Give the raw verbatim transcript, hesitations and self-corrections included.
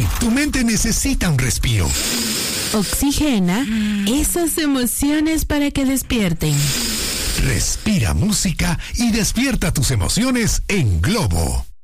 tu mente necesita un respiro. Oxigena esas emociones para que despierten. Respira música y despierta tus emociones en Globo.